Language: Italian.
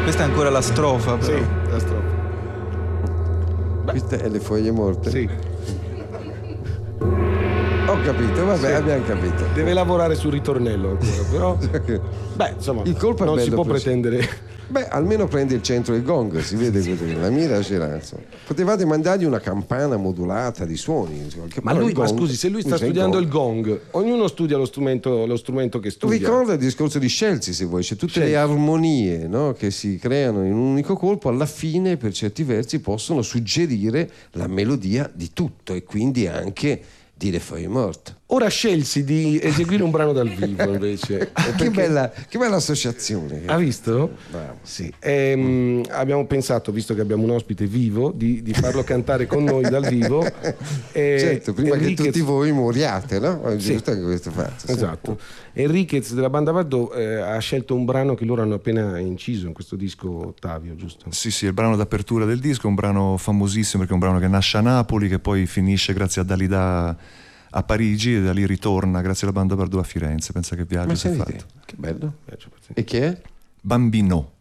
Questa è ancora la strofa, però. Sì, la strofa. Queste è le foglie morte. Sì. Ho capito, vabbè, Sì. abbiamo capito. Deve lavorare sul ritornello ancora, però. Beh, insomma, Il colpo è non si bello può così. pretendere. Beh, almeno prende il centro del gong, si vede così, la mira c'era, insomma. Potevate mandargli una campana modulata di suoni, insomma, che Ma poi lui, il ma gong scusi, se lui sta usa studiando il gong, ognuno studia lo strumento che studia. Ricorda il discorso di Scelsi, se vuoi, c'è tutte Scelsi. le armonie, no, che si creano in un unico colpo, alla fine per certi versi possono suggerire la melodia di tutto e quindi anche di Le Feuilles Mortes. Ora scelsi di eseguire un brano dal vivo invece. Che bella associazione. Ha visto? Bravo. Sì. Abbiamo pensato, visto che abbiamo un ospite vivo, di farlo cantare con noi dal vivo. Certo, prima che Enriquez- tutti voi moriate, no? È Sì. giusto anche questo fatto. sì. Esatto. Enriquez della banda Bardot ha scelto un brano che loro hanno appena inciso in questo disco, Ottavio, giusto? Sì, è il brano d'apertura del disco, un brano famosissimo perché è un brano che nasce a Napoli, che poi finisce grazie a Dalida a Parigi e da lì ritorna grazie alla banda Bardot a Firenze. Pensa che viaggio Ma si è sentite, fatto. che bello. E chi è? Bambino.